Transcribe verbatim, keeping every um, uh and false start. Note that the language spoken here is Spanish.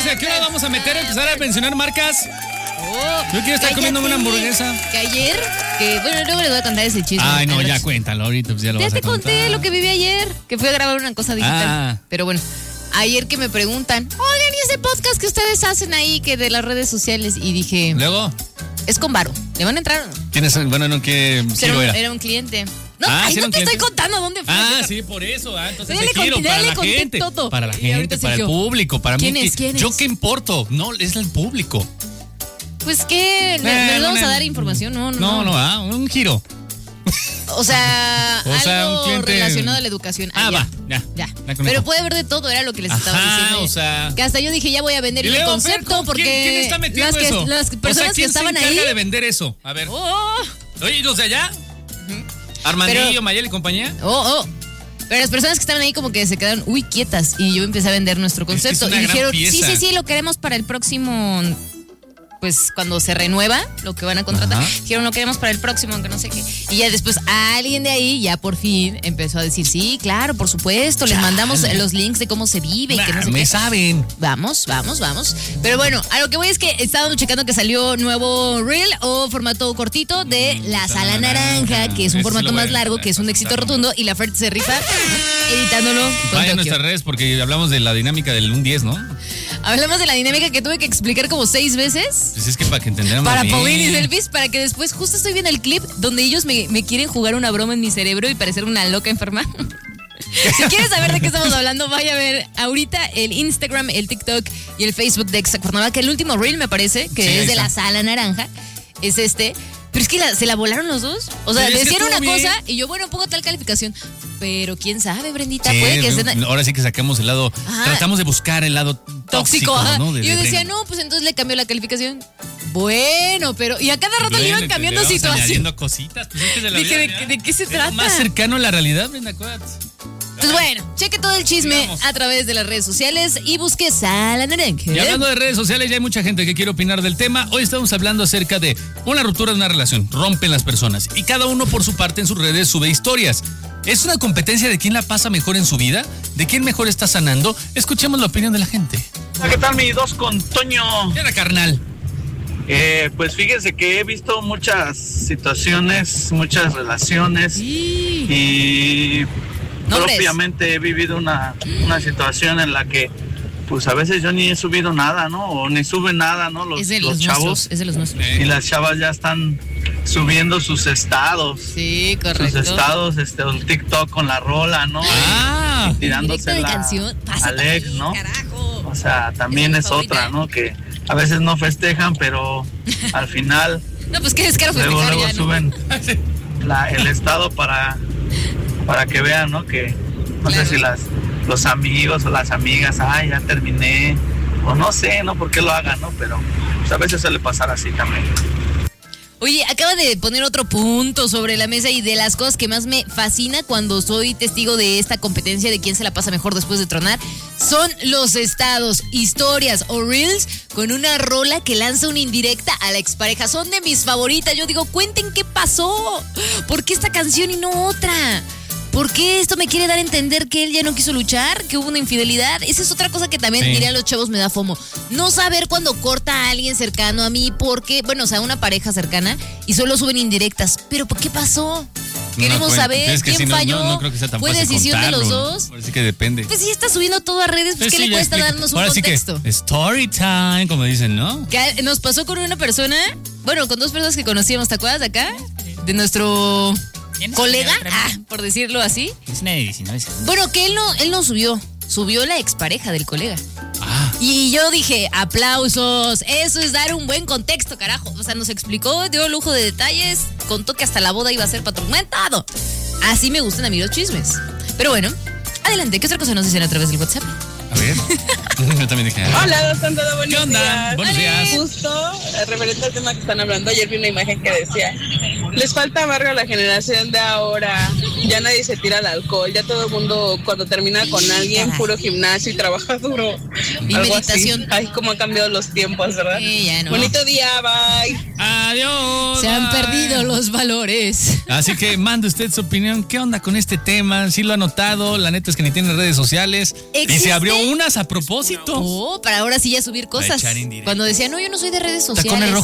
¿a qué hora vamos a meter a empezar a mencionar marcas? Oh, Yo quiero estar comiéndome una hamburguesa. Que ayer, que bueno, luego les voy a contar ese chisme. Ay, no, ya cuéntalo ahorita, pues ya lo Ya vas a te contar. conté lo que viví ayer, que fui a grabar una cosa digital. Ah. Pero bueno, ayer que me preguntan, oigan, ¿y ese podcast que ustedes hacen ahí, que de las redes sociales? Y dije, Luego, es con Varo, ¿le van a entrar o no? ¿quién es? Bueno, no, ¿qué Era giro un, era? era un cliente. No, Ah, ay, ¿sí era no un te cliente? estoy contando dónde fue. Ah, sí, por eso. Ah, entonces Ya el le conté, giro ya para le la conté gente. todo. Para la Y gente, ahorita para el Sergio. público. Para ¿Quién mí, es? ¿Quién ¿yo es? qué importo? No, es el público. Pues que, ¿le, Eh, ¿les vamos una- a dar información? No, no, No, no, ah, un giro. O sea, O sea, algo un cliente- relacionado a la educación. Ah, ya. va, ya. Ya. Ya con Pero eso. puede haber de todo, era lo que les estaba Ajá, diciendo. o sea- Que hasta yo dije, ya voy a vender Y el luego, concepto Fer, ¿quién- porque ¿quién está metiendo las, que, eso? las O sea, personas ¿quién que estaban se encarga ahí. de vender eso? A ver. Oh, Oye, ¿y los de allá? Armandillo, Pero- Mayel y compañía. oh, oh. Pero las personas que estaban ahí como que se quedaron uy quietas y yo empecé a vender nuestro que es concepto una y gran dijeron, pieza. sí, sí, sí, lo queremos para el próximo, pues cuando se renueva lo que van a contratar. Ajá. Dijeron, lo queremos para el próximo, aunque no sé qué. Y ya después alguien de ahí ya por fin empezó a decir, sí, claro, por supuesto, les Chale. mandamos los links de cómo se vive y que no Nah, sé me qué. saben. Vamos, vamos, vamos. Pero bueno, a lo que voy es que estábamos checando que salió nuevo reel o formato cortito de La Sala Naranja, que es un Ese sí formato lo voy más a- largo, que es un a éxito contar. rotundo y la Fer se rifa editándolo con Vaya a Tokio. nuestras redes porque hablamos de la dinámica del un diez, ¿no? Hablamos de la dinámica que tuve que explicar como seis veces. Pues es que para que entendamos Para bien. Paulín y Selfies, para que después justo estoy viendo el clip donde ellos me, me quieren jugar una broma en mi cerebro y parecer una loca enferma. Si quieres saber de qué estamos hablando, vaya a ver ahorita el Instagram, el TikTok y el Facebook de Exa Cuernavaca. El último reel me parece, que Sí, ahí es de está. La Sala Naranja, es este. Pero es que la- se la volaron los dos. O sea, Sí, es que decían una estuvo bien. cosa y yo, bueno, pongo tal calificación. Pero quién sabe, Brendita, Sí, puede que sí, estén... ahora sí que sacamos el lado, Ajá. tratamos de buscar el lado tóxico, tóxico, ajá. ¿no? De- Y yo de decía, Brenda. no, pues entonces le cambió la calificación. Bueno, pero... Y a cada rato le Bueno, iban cambiando le vamos situación. añadiendo cositas. Pues es que de la ¿De qué- vida de real qué- de qué se es trata? más cercano a la realidad, Brenda Cuevas. Pues bueno, cheque todo el chisme Sigamos. a través de las redes sociales y busque Sala Naranja. Y hablando de redes sociales, ya hay mucha gente que quiere opinar del tema. Hoy estamos hablando acerca de una ruptura de una relación. Rompen las personas. Y cada uno por su parte en sus redes sube historias. ¿Es una competencia de quién la pasa mejor en su vida? ¿De quién mejor está sanando? Escuchemos la opinión de la gente. Hola, ¿qué tal, mi dos con Toño? ¿Qué era, carnal? Eh, pues fíjense que he visto muchas situaciones, muchas relaciones Sí. y Nombres. propiamente he vivido una, una situación en la que pues a veces yo ni he subido nada, ¿no? O ni suben nada, ¿no? Los, Es de los los chavos nuestros, es de los nuestros. y las chavas ya están subiendo sus estados. Sí, Sus correcto. estados, este, el TikTok con la rola, ¿no? Ah, Directo de tirándosela canción. Pásate al ex, ahí, ¿no? carajo. O sea, también Es es mi favorita, otra, ¿eh? ¿no? Que a veces no festejan, pero al final No, pues qué descaro luego, festejar luego ya, ¿no? suben la, el estado para, para que vean, ¿no? Que no Claro. sé si las los amigos o las amigas, ay, ya terminé, o no sé, ¿no? Por qué lo hagan, ¿no? Pero pues, a veces suele pasar así también. Oye, acaba de poner otro punto sobre la mesa y de las cosas que más me fascina cuando soy testigo de esta competencia de quién se la pasa mejor después de tronar, son los estados, historias o reels con una rola que lanza una indirecta a la expareja. Son de mis favoritas. Yo digo, cuenten qué pasó. ¿Por qué esta canción y no otra? ¿Por qué esto me quiere dar a entender que él ya no quiso luchar? ¿Que hubo una infidelidad? Esa es otra cosa que también Sí. dirían los chavos, me da fomo. No saber cuando corta a alguien cercano a mí, porque, bueno, o sea, una pareja cercana y solo suben indirectas. ¿Pero por qué pasó? Queremos No, saber es que quién si no, falló. No, no creo que sea tan ¿Fue fácil decisión de los contarlo, dos? ¿no? Ahora sí que depende. Pues si está subiendo todo a redes, pues Sí, ¿qué le ya cuesta explico. darnos un Ahora contexto? sí que story time, como dicen, ¿no? Que nos pasó con una persona, bueno, con dos personas que conocíamos, ¿te acuerdas de acá? De nuestro colega, ah, por decirlo así. Bueno, que él no, él no subió, subió la expareja del colega. Ah, Y yo dije, aplausos, eso es dar un buen contexto, carajo. O sea, nos explicó, dio lujo de detalles, contó que hasta la boda iba a ser patrocinado. Así me gustan a mí los chismes. Pero bueno, adelante, ¿qué otra cosa nos dicen a través del WhatsApp? a ver. Yo también dije. ah. Hola, dos con todo, buenos ¿Qué onda? días. Buenos días. Justo, eh, referente al tema que están hablando, ayer vi una imagen que decía, les falta amargo a la generación de ahora. ya nadie se tira al alcohol, ya todo el mundo cuando termina con Sí, alguien, caray. puro gimnasio y trabaja duro. Y Algo meditación. así. Ay, cómo han cambiado los tiempos, ¿verdad? Sí, ya no. Bonito día, bye. Adiós. Se han bye. perdido los valores. Así que mande usted su opinión. ¿Qué onda con este tema? ¿Sí lo ha notado? La neta es que ni tiene redes sociales. Y ¿Existe? se abrió unas a propósito. Oh, para ahora sí ya subir cosas. echar indirectas. Cuando decía, no, yo no soy de redes Tacones sociales.